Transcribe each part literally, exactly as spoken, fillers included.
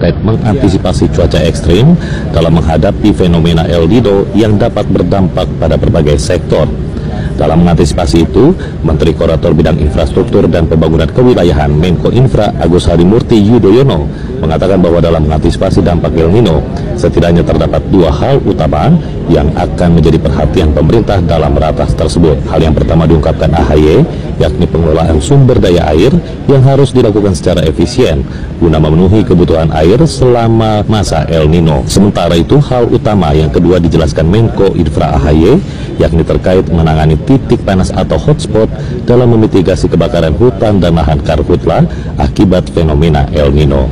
terkait mengantisipasi cuaca ekstrim dalam menghadapi fenomena El Nino yang dapat berdampak pada berbagai sektor. Dalam mengantisipasi itu, Menteri Koordinator Bidang Infrastruktur dan Pembangunan Kewilayahan Menko Infra Agus Harimurti Yudhoyono mengatakan bahwa dalam mengantisipasi dampak El Nino, setidaknya terdapat dua hal utama yang akan menjadi perhatian pemerintah dalam ratas tersebut. Hal yang pertama diungkapkan A H Y, yakni pengelolaan sumber daya air yang harus dilakukan secara efisien guna memenuhi kebutuhan air selama masa El Nino. Sementara itu, hal utama yang kedua dijelaskan Menko Infra A H Y, yakni terkait menangani titik panas atau hotspot dalam memitigasi kebakaran hutan dan lahan karhutla akibat fenomena El Nino.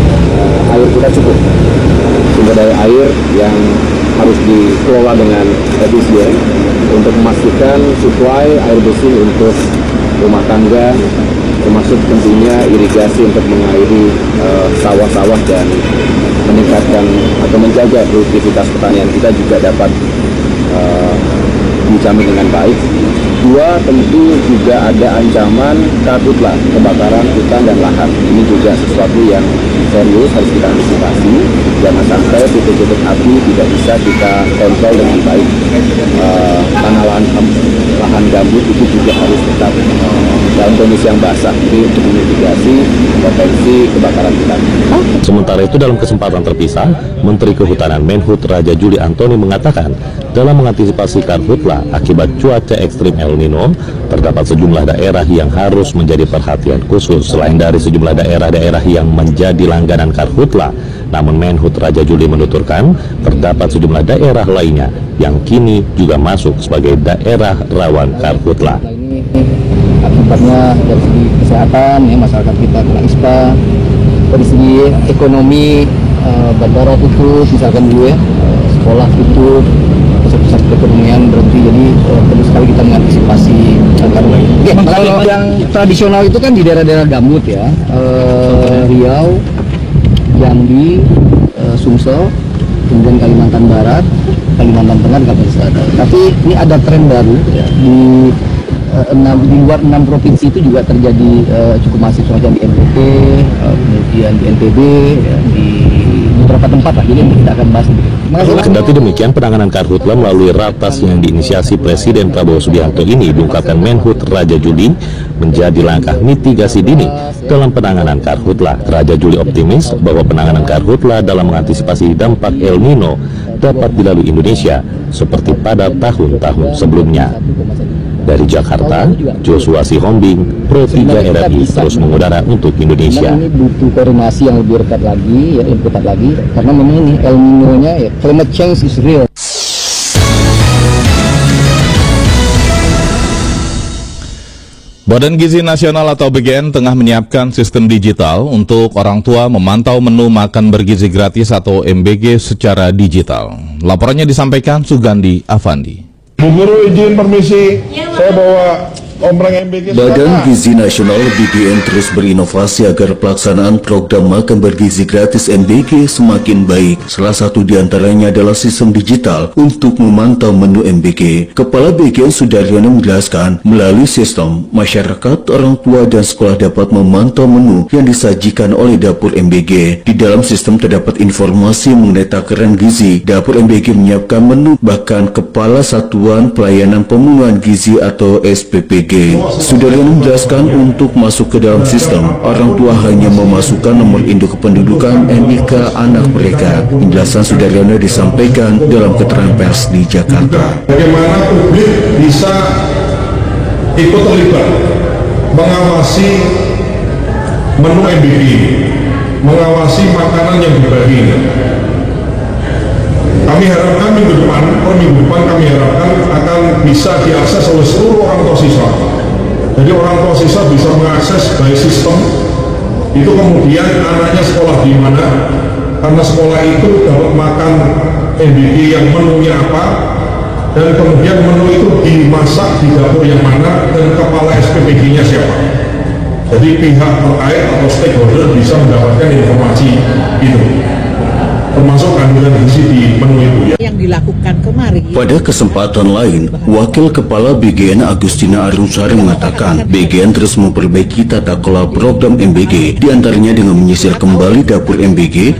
Air kita cukup, sumber daya air yang harus dikelola dengan efisien untuk memastikan suplai air bersih untuk rumah tangga, termasuk tentunya irigasi untuk mengairi sawah-sawah uh, dan meningkatkan atau menjaga produktivitas pertanian kita juga dapat uh, dijamin dengan baik. Dua, tentu juga ada ancaman karhutla, kebakaran hutan dan lahan. Ini juga sesuatu yang serius harus kita antisipasi. Jangan sampai titik-titik api tidak bisa kita kontrol dengan baik. Uh, tanah lahan, lahan gambut itu juga harus tetap uh, dalam kondisi yang basah, jadi untuk memitigasi potensi kebakaran hutan. Sementara itu, dalam kesempatan terpisah, Menteri Kehutanan Menhut Raja Juli Antoni mengatakan, dalam mengantisipasi karhutla akibat cuaca ekstrim El Nino, terdapat sejumlah daerah yang harus menjadi perhatian khusus. Selain dari sejumlah daerah-daerah yang menjadi langganan karhutla, namun Menhut Raja Juli menuturkan, terdapat sejumlah daerah lainnya yang kini juga masuk sebagai daerah rawan karhutla. Ini akibatnya dari segi kesehatan, ya, masyarakat kita kena ispa, dari segi ekonomi, uh, bandara tutup, misalkan dulu ya, uh, sekolah tutup, pusat-pusat perekonomian berhenti, jadi uh, perlu sekali kita mengantisipasi karhutla. Oke, kalau yang tradisional itu kan di daerah-daerah gambut ya, uh, Riau, Jambi, uh, Sumsel, kemudian Kalimantan Barat, Kalimantan Tengah, Kalimantan Selatan. Tapi ini ada tren baru ya, di uh, enam, di luar enam provinsi itu juga terjadi uh, cukup masif, semacam di N T B, uh, kemudian di N T B, ya, di beberapa tempat lah. Jadi kita akan bahas. Kendati demikian, penanganan karhutla melalui ratas yang diinisiasi Presiden Prabowo Subianto ini diungkapkan Menhut Raja Juli menjadi langkah mitigasi dini dalam penanganan karhutla. Raja Juli optimis bahwa penanganan karhutla dalam mengantisipasi dampak El Nino dapat dilalui Indonesia seperti pada tahun-tahun sebelumnya. Dari Jakarta, Joshua Sihombing, Pro tiga R R I terus mengudara untuk Indonesia. Ini butuh koordinasi yang lebih dekat lagi, ya, lebih ketat lagi, karena memang ini El Nino-nya, ya, climate change is real. Badan Gizi Nasional atau B G N tengah menyiapkan sistem digital untuk orang tua memantau menu makan bergizi gratis atau M B G secara digital. Laporannya disampaikan Sugandi Avandi. Bu Guru izin permisi, saya bawa ombreng M B G. Badan Gizi Nasional B G N terus berinovasi agar pelaksanaan program makan bergizi gratis M B G semakin baik. Salah satu diantaranya adalah sistem digital untuk memantau menu M B G. Kepala B G N Sudaryono menjelaskan, melalui sistem, masyarakat, orang tua, dan sekolah dapat memantau menu yang disajikan oleh dapur M B G. Di dalam sistem terdapat informasi mengenai takaran gizi. Dapur M B G menyiapkan menu, bahkan Kepala Satuan Pelayanan Pemenuhan Gizi atau S P P G. Sudaryono menjelaskan, untuk masuk ke dalam sistem, orang tua hanya memasukkan nomor induk kependudukan N I K anak mereka. Penjelasan Sudaryono disampaikan dalam keterangan pers di Jakarta. Bagaimana publik bisa ikut terlibat mengawasi menu M B G, mengawasi makanan yang dibagi. Kami harapkan minggu depan, per minggu depan kami harapkan akan bisa diakses oleh seluruh orang tua siswa. Jadi orang tua siswa bisa mengakses by sistem, itu kemudian anaknya sekolah di mana, karena sekolah itu dapat makan M B G yang menunya apa, dan kemudian menu itu dimasak di dapur yang mana, dan kepala S P P G-nya siapa. Jadi pihak terkait atau stakeholder bisa mendapatkan informasi itu, termasuk kandungan gizi di menu itu ya. Yang dilakukan kemarin. Pada kesempatan lain, Wakil Kepala B G N Agustina Arumsari mengatakan, B G N terus memperbaiki tata kelola program M B G, diantaranya dengan menyisir kembali dapur M B G